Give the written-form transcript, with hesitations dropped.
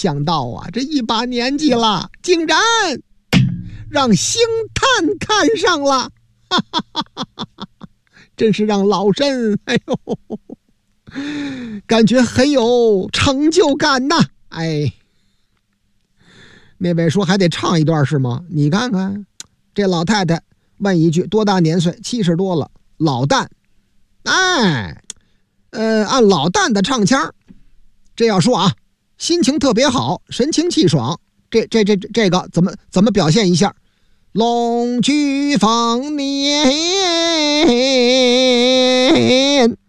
想到啊，这一把年纪了，竟然让星探看上了，哈哈哈哈哈哈！真是让老身感觉很有成就感呐！那位说还得唱一段是吗？你看看这老太太问一句，多大年岁？70多了，老旦。按老旦的唱腔，这要说啊，心情特别好，神清气爽。这个怎么表现一下？龙居丰年，